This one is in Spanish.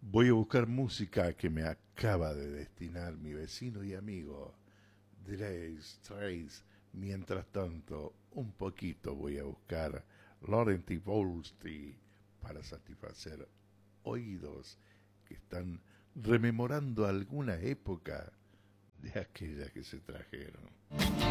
Voy a buscar música que me acaba de destinar mi vecino y amigo Trace Trace. Mientras tanto, un poquito voy a buscar Laurenti Volsti para satisfacer oídos que están rememorando alguna época de aquella que se trajeron.